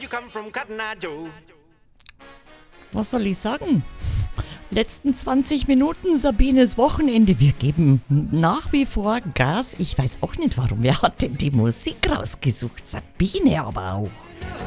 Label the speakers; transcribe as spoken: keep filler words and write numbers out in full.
Speaker 1: you come from, Cotton Eye Joe?
Speaker 2: Was soll ich sagen? Letzten zwanzig Minuten Sabines Wochenende. Wir geben nach wie vor Gas. Ich weiß auch nicht warum. Wer hat denn die Musik rausgesucht? Sabine aber auch.